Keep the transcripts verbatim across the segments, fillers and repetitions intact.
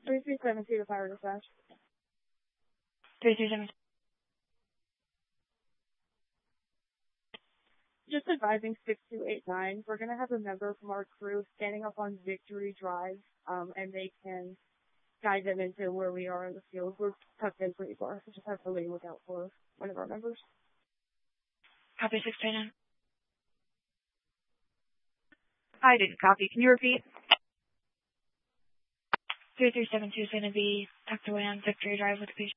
three three seven two to fire dispatch. three three seven. Just advising six two eight nine, we're going to have a member from our crew standing up on Victory Drive, um, and they can guide them into where we are in the field. We're tucked in pretty far, so just have to wait and look out for one of our members. Copy six three nine. I didn't copy. Can you repeat? three three seven two is going to be tucked away on Victory Drive with the patient.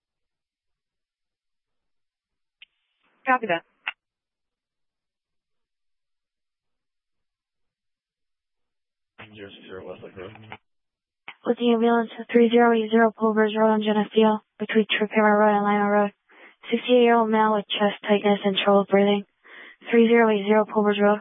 Copy that. zero zero Westlake Road. With the ambulance at three zero eight zero Pulvers Road on Geneseo, between Tripammer Road and Lima Road. sixty-eight-year-old male with chest tightness and trouble breathing. three zero eight zero Pulvers Road.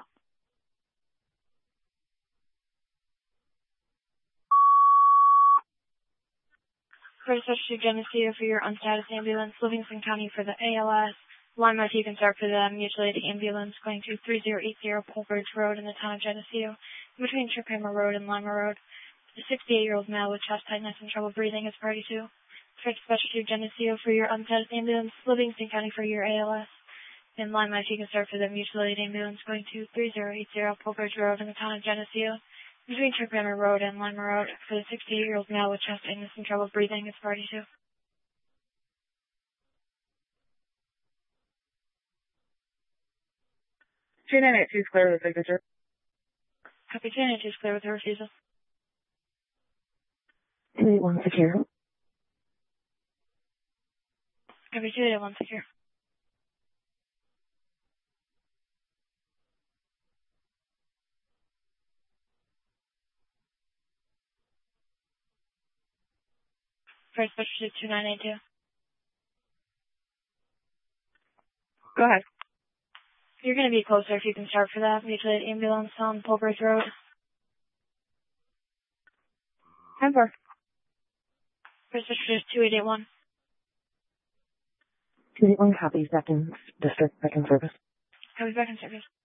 First to Geneseo for your unstatus ambulance, Livingston County for the A L S. Lima, if you can start for the mutual aid ambulance going to three zero eight zero Pulvers Road in the town of Geneseo, between Tripammer Road and Lima Road. The sixty-eight-year-old male with chest tightness and trouble breathing is party two. First special to Geneseo for your unstatus ambulance, Livingston County for your A L S. And Lima, if you can start for the mutual aid ambulance going to three zero eight zero Pulvers Road in the town of Geneseo, between Tripammer Road and Lima Road. For the sixty-eight-year-old male with chest tightness and trouble breathing is party two. two nine eight two is clear with signature. Copy two nine eight two is clear with her refusal. two eight one secure. Copy two eight one secure. First special two nine eight two. Go ahead. You're going to be closer if you can start for that mutual aid ambulance on Pulvers Road. ten four. First special two eight eight one. two eight one copies back in district, back in service. Copy back in service.